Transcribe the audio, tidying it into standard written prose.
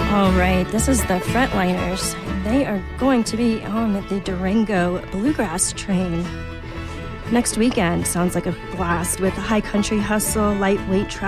All right, this is the Frontliners. They are going to be on the Durango Bluegrass Train next weekend. Sounds like a blast with high country hustle, lightweight travel.